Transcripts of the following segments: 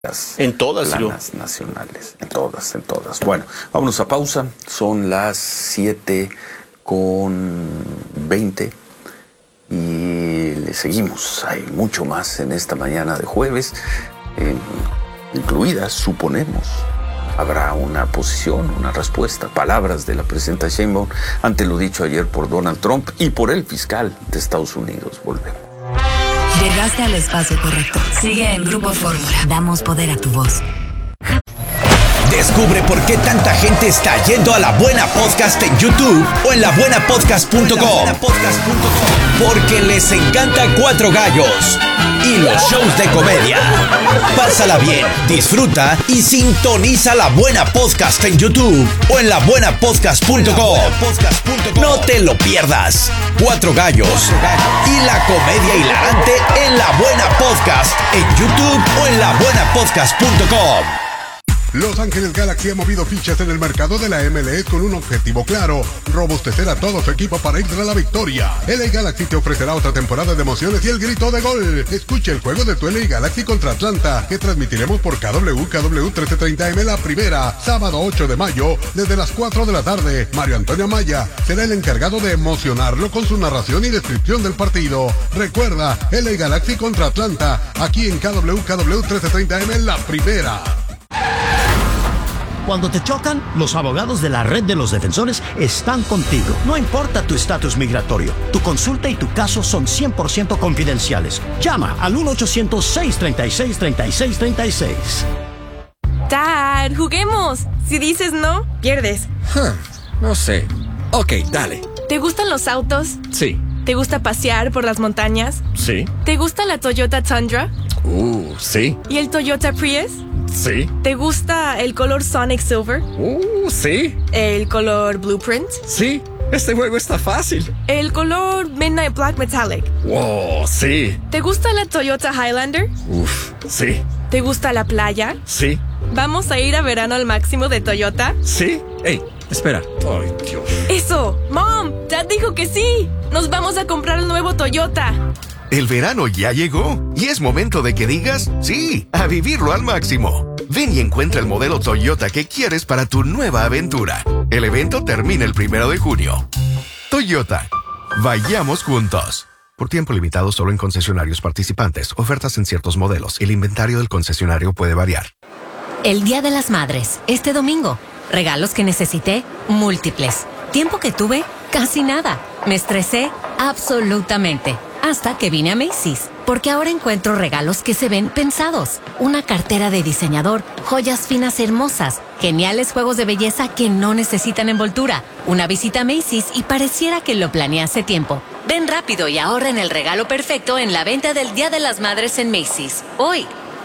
En todas, planas nacionales, en todas. Bueno, vámonos a pausa. Son las 7:20 y le seguimos. Hay mucho más en esta mañana de jueves, incluidas, suponemos, habrá una posición, una respuesta, palabras de la presidenta Sheinbaum ante lo dicho ayer por Donald Trump y por el fiscal de Estados Unidos. Volvemos. Llegaste al espacio correcto. Sigue en Grupo Fórmula. Damos poder a tu voz. Descubre por qué tanta gente está yendo a La Buena Podcast en YouTube o en labuenapodcast.com. Porque les encanta Cuatro Gallos y los shows de comedia. Pásala bien, disfruta y sintoniza La Buena Podcast en YouTube o en labuenapodcast.com. No te lo pierdas. Cuatro Gallos y la comedia hilarante en La Buena Podcast en YouTube o en labuenapodcast.com. Los Ángeles Galaxy ha movido fichas en el mercado de la MLS con un objetivo claro: robustecer a todo su equipo para ir a la victoria. LA Galaxy te ofrecerá otra temporada de emociones y el grito de gol. Escucha el juego de tu LA Galaxy contra Atlanta, que transmitiremos por KW 1330M la primera, sábado 8 de mayo, desde las 4 de la tarde. Mario Antonio Amaya será el encargado de emocionarlo con su narración y descripción del partido. Recuerda, LA Galaxy contra Atlanta, aquí en KW 1330M la primera. Cuando te chocan, los abogados de la Red de los Defensores están contigo. No importa tu estatus migratorio, tu consulta y tu caso son 100% confidenciales. Llama al 1-800-636-3636. Dad, juguemos. Si dices no, pierdes. No sé. Ok, dale. ¿Te gustan los autos? Sí. ¿Te gusta pasear por las montañas? Sí. ¿Te gusta la Toyota Tundra? Sí. ¿Y el Toyota Prius? Sí. ¿Te gusta el color Sonic Silver? Sí. ¿El color Blueprint? Sí. Este juego está fácil. ¿El color Midnight Black Metallic? Wow, sí. ¿Te gusta la Toyota Highlander? Sí. ¿Te gusta la playa? Sí. ¿Vamos a ir a verano al máximo de Toyota? Sí. Hey, espera. Ay, Dios. ¡Eso! ¡Mom! Dad dijo que sí. Nos vamos a comprar el nuevo Toyota. El verano ya llegó y es momento de que digas sí, a vivirlo al máximo. Ven y encuentra el modelo Toyota que quieres para tu nueva aventura. El evento termina el 1 de junio. Toyota, vayamos juntos. Por tiempo limitado solo en concesionarios participantes. Ofertas en ciertos modelos. El inventario del concesionario puede variar. El Día de las Madres, este domingo. Regalos que necesité, múltiples. Tiempo que tuve, casi nada. Me estresé, absolutamente. Hasta que vine a Macy's, porque ahora encuentro regalos que se ven pensados. Una cartera de diseñador, joyas finas hermosas, geniales juegos de belleza que no necesitan envoltura, una visita a Macy's y pareciera que lo planeé hace tiempo. Ven rápido y ahorra en el regalo perfecto en la venta del Día de las Madres en Macy's. Hoy.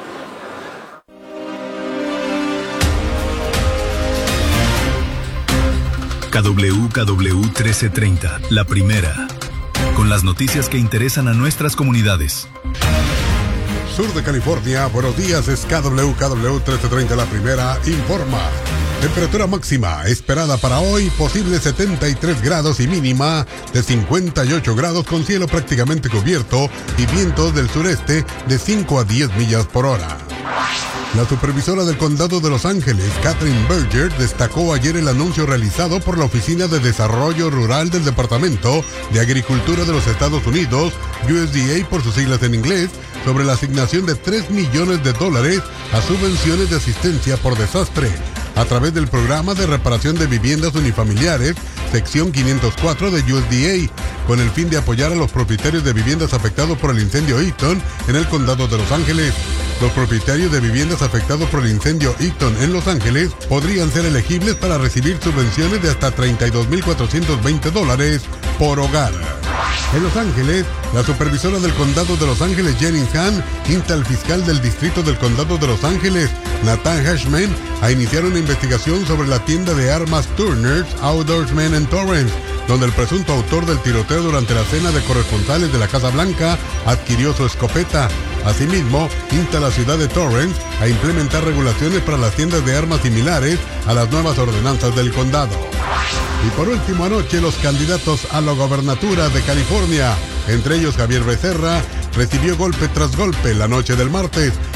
KW 1330, la primera. Con las noticias que interesan a nuestras comunidades. Sur de California, buenos días, es KW 1330 la primera, informa. Temperatura máxima esperada para hoy, posible 73 grados y mínima de 58 grados con cielo prácticamente cubierto y vientos del sureste de 5 a 10 millas por hora. La supervisora del condado de Los Ángeles, Catherine Berger, destacó ayer el anuncio realizado por la Oficina de Desarrollo Rural del Departamento de Agricultura de los Estados Unidos, USDA por sus siglas en inglés, sobre la asignación de $3 millones a subvenciones de asistencia por desastre, a través del Programa de Reparación de Viviendas Unifamiliares, sección 504 de USDA, con el fin de apoyar a los propietarios de viviendas afectados por el incendio Eaton en el condado de Los Ángeles. Los propietarios de viviendas afectados por el incendio Eaton en Los Ángeles podrían ser elegibles para recibir subvenciones de hasta $32,420 por hogar. En Los Ángeles, la supervisora del condado de Los Ángeles, Jennings Hahn, insta al fiscal del distrito del condado de Los Ángeles, Nathan Hashman, a iniciar una investigación sobre la tienda de armas Turner's Outdoorsman en Torrance, donde el presunto autor del tiroteo durante la cena de corresponsales de la Casa Blanca adquirió su escopeta. Asimismo, insta a la ciudad de Torrance a implementar regulaciones para las tiendas de armas similares a las nuevas ordenanzas del condado. Y por último, anoche los candidatos a la gobernatura de California, entre ellos Javier Becerra, recibió golpe tras golpe la noche del martes,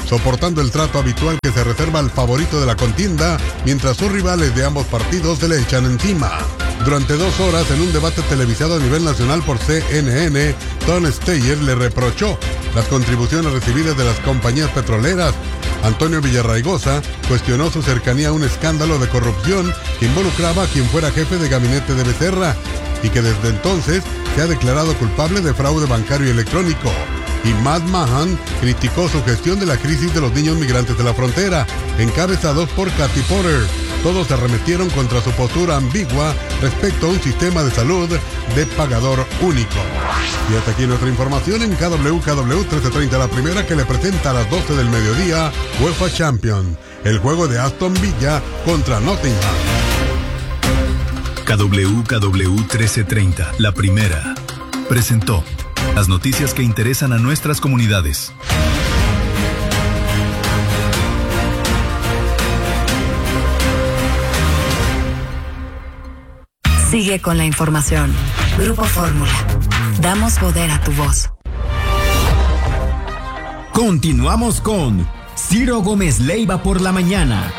soportando el trato habitual que se reserva al favorito de la contienda, mientras sus rivales de ambos partidos se le echan encima. Durante 2 horas, en un debate televisado a nivel nacional por CNN, Don Steyer le reprochó las contribuciones recibidas de las compañías petroleras. Antonio Villarraigosa cuestionó su cercanía a un escándalo de corrupción que involucraba a quien fuera jefe de gabinete de Becerra y que desde entonces se ha declarado culpable de fraude bancario y electrónico. Y Matt Mahan criticó su gestión de la crisis de los niños migrantes de la frontera, encabezados por Kathy Porter. Todos arremetieron contra su postura ambigua respecto a un sistema de salud de pagador único. Y hasta aquí nuestra información en KW 1330, la primera, que le presenta a las 12 del mediodía UEFA Champions, el juego de Aston Villa contra Nottingham. KW 1330, la primera, presentó las noticias que interesan a nuestras comunidades. Sigue con la información. Grupo Fórmula. Damos poder a tu voz. Continuamos con Ciro Gómez Leiva por la mañana.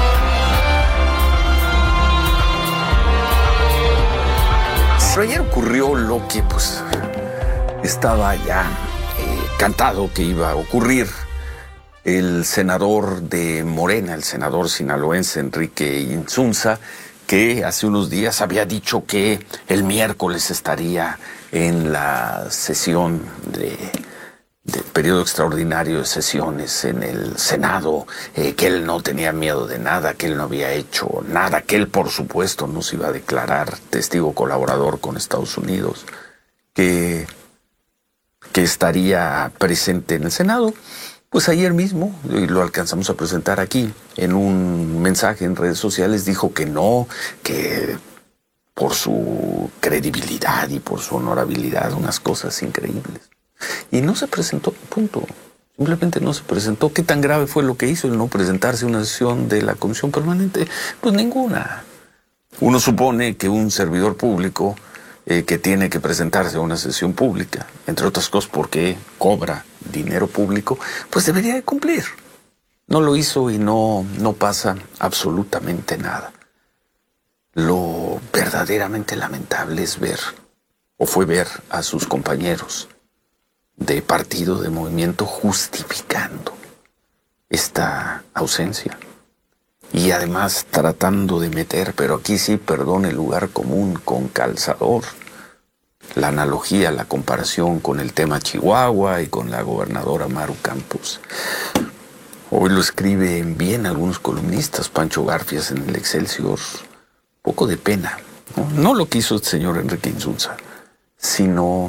Pero ayer ocurrió lo que pues estaba ya cantado que iba a ocurrir. El senador de Morena, el senador sinaloense Enrique Insunza, que hace unos días había dicho que el miércoles estaría en la sesión de periodo extraordinario de sesiones en el Senado, que él no tenía miedo de nada, que él no había hecho nada, que él por supuesto no se iba a declarar testigo colaborador con Estados Unidos, que estaría presente en el Senado. Pues ayer mismo, y lo alcanzamos a presentar aquí, en un mensaje en redes sociales, dijo que no, que por su credibilidad y por su honorabilidad, unas cosas increíbles. Y no se presentó, punto. Simplemente no se presentó. ¿Qué tan grave fue lo que hizo el no presentarse a una sesión de la Comisión Permanente? Pues ninguna. Uno supone que un servidor público que tiene que presentarse a una sesión pública, entre otras cosas porque cobra dinero público, pues debería de cumplir. No lo hizo y no pasa absolutamente nada. Lo verdaderamente lamentable es ver, o fue ver, a sus compañeros de partido, de movimiento, justificando esta ausencia. Y además tratando de meter, pero aquí sí, perdón, el lugar común con calzador. La analogía, la comparación con el tema Chihuahua y con la gobernadora Maru Campos. Hoy lo escriben bien algunos columnistas, Pancho Garfias en el Excelsior. Poco de pena, no lo que hizo el señor Enrique Insunza, sino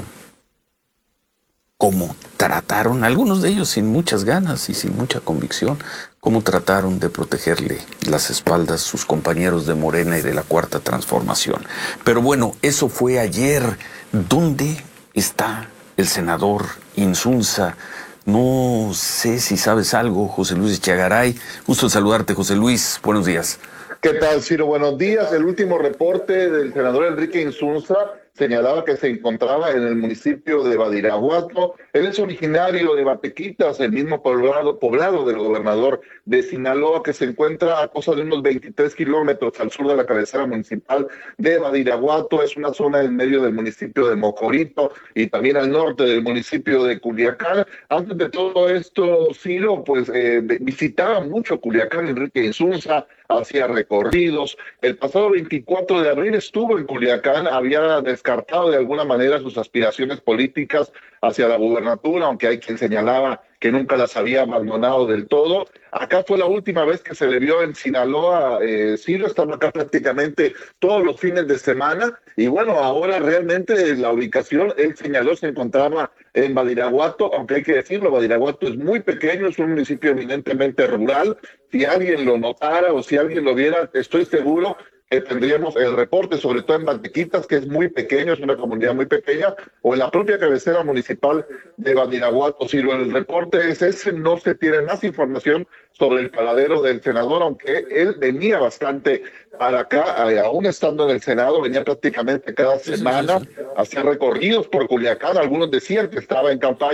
cómo trataron, algunos de ellos sin muchas ganas y sin mucha convicción, cómo trataron de protegerle las espaldas sus compañeros de Morena y de la Cuarta Transformación. Pero bueno, eso fue ayer. ¿Dónde está el senador Insunza? No sé si sabes algo, José Luis Echegaray. Gusto en saludarte, José Luis. Buenos días. ¿Qué tal, Ciro? Buenos días. El último reporte del senador Enrique Insunza señalaba que se encontraba en el municipio de Badiraguato. Él es originario de Batequitas, el mismo poblado del gobernador de Sinaloa, que se encuentra a cosa de unos 23 kilómetros al sur de la cabecera municipal de Badiraguato. Es una zona en medio del municipio de Mocorito y también al norte del municipio de Culiacán. Antes de todo esto, Ciro, pues visitaba mucho Culiacán Enrique Insunza, hacía recorridos. El pasado 24 de abril estuvo en Culiacán, había descartado de alguna manera sus aspiraciones políticas hacia la gubernatura, aunque hay quien señalaba que nunca las había abandonado del todo. Acá fue la última vez que se le vio en Sinaloa. Ciro estaba acá prácticamente todos los fines de semana, y bueno, ahora realmente la ubicación, él señaló, se encontraba en Badiraguato, aunque hay que decirlo, Badiraguato es muy pequeño, es un municipio eminentemente rural. Si alguien lo notara o si alguien lo viera, estoy seguro que tendríamos el reporte, sobre todo en Batequitas, que es muy pequeño, es una comunidad muy pequeña, o en la propia cabecera municipal de Badiraguato. Si el reporte es ese, no se tiene más información sobre el paradero del senador, aunque él venía bastante para acá, aún estando en el Senado, venía prácticamente cada semana, hacía recorridos por Culiacán. Algunos decían que estaba en campaña,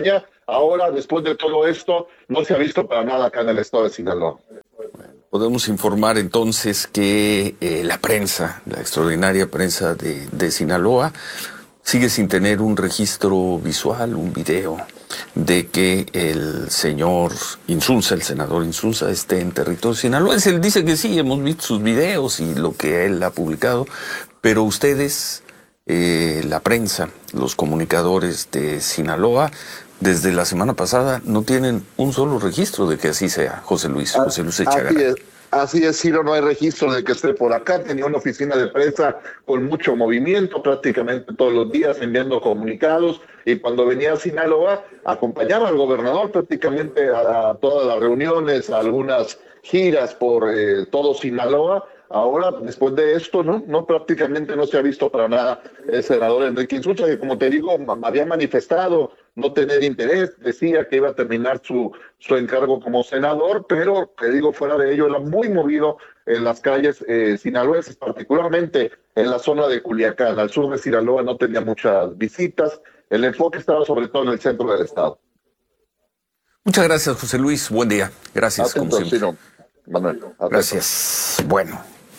Ahora, después de todo esto, no se ha visto para nada acá en el estado de Sinaloa. Podemos informar entonces que la prensa, la extraordinaria prensa de Sinaloa, sigue sin tener un registro visual, un video, de que el señor Insunza, el senador Insunza, esté en territorio sinaloense. Él dice que sí, hemos visto sus videos y lo que él ha publicado, pero ustedes, la prensa, los comunicadores de Sinaloa, desde la semana pasada no tienen un solo registro de que así sea, José Luis Echegaray. Así es, Ciro, no hay registro de que esté por acá. Tenía una oficina de prensa con mucho movimiento, prácticamente todos los días enviando comunicados, y cuando venía a Sinaloa acompañaba al gobernador prácticamente a todas las reuniones, a algunas giras por todo Sinaloa. Ahora, después de esto, no prácticamente no se ha visto para nada el senador Enrique Insunza, que, como te digo, había manifestado no tener interés, decía que iba a terminar su encargo como senador, pero, te digo, fuera de ello, era muy movido en las calles sinaloenses, particularmente en la zona de Culiacán. Al sur de Sinaloa no tenía muchas visitas, el enfoque estaba sobre todo en el centro del estado. Muchas gracias, José Luis, buen día. Gracias, atento, como siempre. Manuel, gracias. Bueno,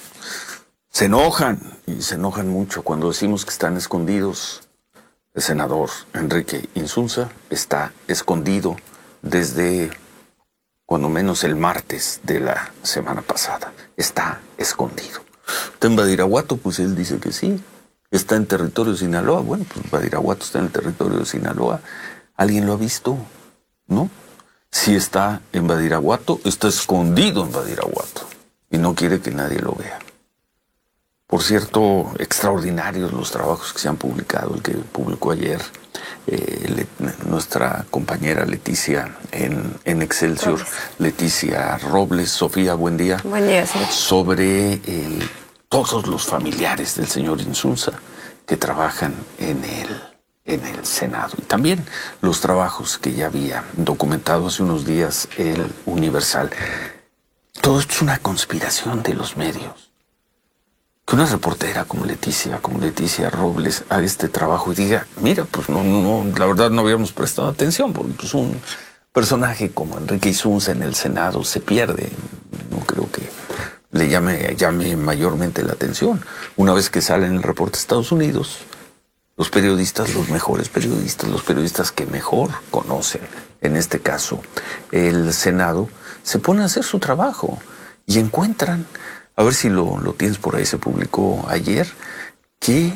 se enojan, y se enojan mucho cuando decimos que están escondidos. El senador Enrique Insunza está escondido desde cuando menos el martes de la semana pasada. Está escondido. ¿Está en Badiraguato? Pues él dice que sí. ¿Está en territorio de Sinaloa? Bueno, pues Badiraguato está en el territorio de Sinaloa. ¿Alguien lo ha visto? ¿No? Si está en Badiraguato, está escondido en Badiraguato y no quiere que nadie lo vea. Por cierto, extraordinarios los trabajos que se han publicado, el que publicó ayer nuestra compañera Leticia en Excelsior, Leticia Robles. Sofía, buen día. Buen día, sí. Sobre todos los familiares del señor Insunza que trabajan en el Senado. Y también los trabajos que ya había documentado hace unos días el Universal. Todo esto es una conspiración de los medios. Que una reportera como Leticia Robles haga este trabajo y diga, mira, pues no, la verdad no habíamos prestado atención, porque pues un personaje como Enrique Insunza en el Senado se pierde. No creo que le llame mayormente la atención. Una vez que sale en el reporte de Estados Unidos, los periodistas, los mejores periodistas, los periodistas que mejor conocen, en este caso el Senado, se ponen a hacer su trabajo y encuentran, a ver si lo tienes por ahí, se publicó ayer, que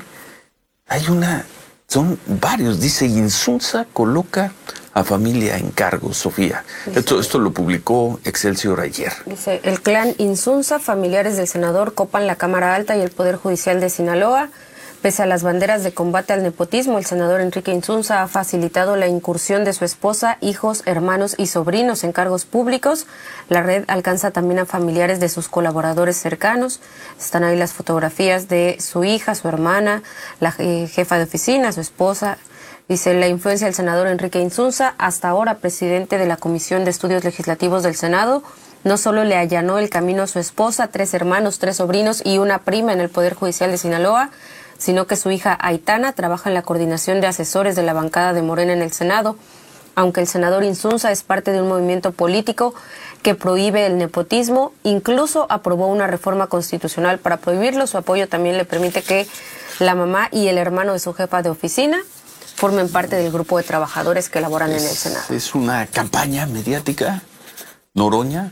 son varios, dice Insunza coloca a familia en cargo, Sofía. Esto lo publicó Excelsior ayer. Dice, el clan Insunza, familiares del senador, copan la Cámara Alta y el Poder Judicial de Sinaloa. Pese a las banderas de combate al nepotismo, el senador Enrique Insunza ha facilitado la incursión de su esposa, hijos, hermanos y sobrinos en cargos públicos. La red alcanza también a familiares de sus colaboradores cercanos. Están ahí las fotografías de su hija, su hermana, la jefa de oficina, su esposa. Dice, la influencia del senador Enrique Insunza, hasta ahora presidente de la Comisión de Estudios Legislativos del Senado, no solo le allanó el camino a su esposa, 3 hermanos, 3 sobrinos y una prima en el Poder Judicial de Sinaloa, sino que su hija Aitana trabaja en la coordinación de asesores de la bancada de Morena en el Senado. Aunque el senador Insunza es parte de un movimiento político que prohíbe el nepotismo, incluso aprobó una reforma constitucional para prohibirlo. Su apoyo también le permite que la mamá y el hermano de su jefa de oficina formen parte del grupo de trabajadores que laboran en el Senado. Es una campaña mediática, Noroña,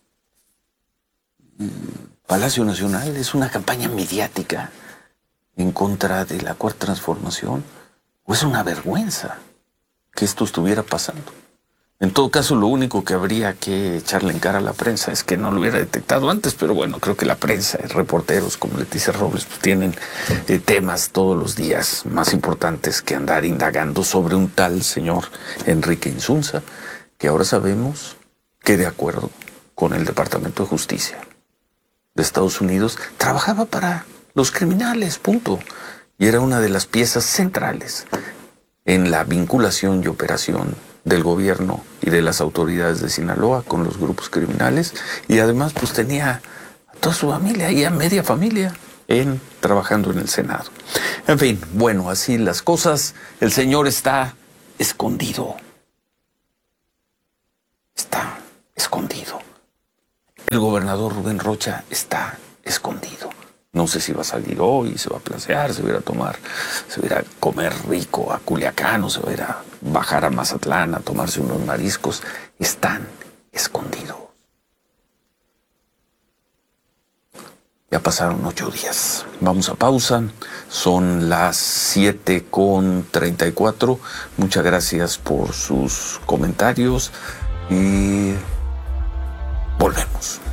Palacio Nacional, es una campaña mediática en contra de la Cuarta Transformación. ¿O es una vergüenza que esto estuviera pasando? En todo caso, lo único que habría que echarle en cara a la prensa es que no lo hubiera detectado antes, pero bueno, creo que la prensa, reporteros como Leticia Robles, pues tienen temas todos los días más importantes que andar indagando sobre un tal señor Enrique Insunza, que ahora sabemos que, de acuerdo con el Departamento de Justicia de Estados Unidos, trabajaba para los criminales, punto. Y era una de las piezas centrales en la vinculación y operación del gobierno y de las autoridades de Sinaloa con los grupos criminales. Y además, pues tenía a toda su familia y a media familia trabajando en el Senado. En fin, bueno, así las cosas. El señor está escondido. El gobernador Rubén Rocha está escondido. No sé si va a salir hoy, se va a placear, se va a ir a tomar, se va a ir a comer rico a Culiacán, o se va a ir a bajar a Mazatlán a tomarse unos mariscos. Están escondidos. Ya pasaron 8 días. Vamos a pausa. Son las 7:34. Muchas gracias por sus comentarios y volvemos.